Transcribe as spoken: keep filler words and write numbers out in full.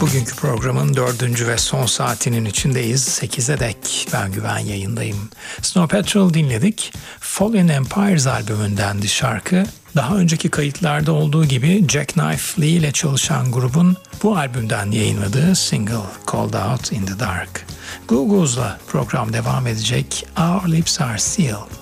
Bugünkü programın dördüncü ve son saatinin içindeyiz. sekize dek ben Güven yayındayım. Snow Patrol dinledik. Fallen Empires albümündendi şarkı. Daha önceki kayıtlarda olduğu gibi Jackknife Lee ile çalışan grubun bu albümden yayınladığı single Called Out in the Dark. Goo Goos'la program devam edecek. Our Lips Are Sealed.